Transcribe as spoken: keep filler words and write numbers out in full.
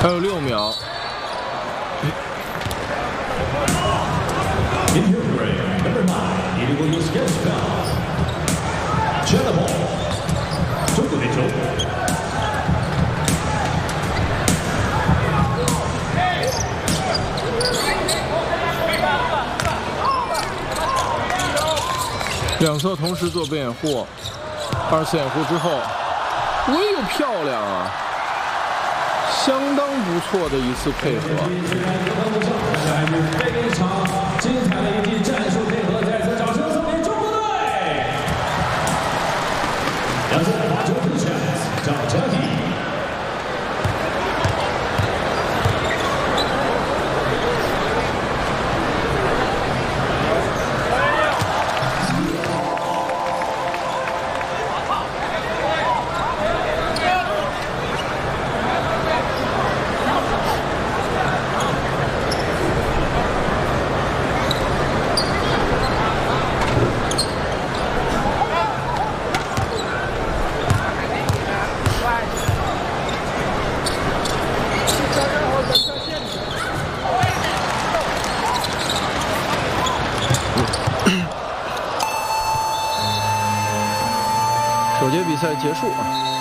还有六秒。 中国队球。 两侧同时做边掩护，二次掩护之后，哎呦漂亮啊！相当不错的一次配合。 非常精彩的一记战术配合，再次掌声送给中国队。两次发球 chance， 张家庭。 首节比赛结束啊。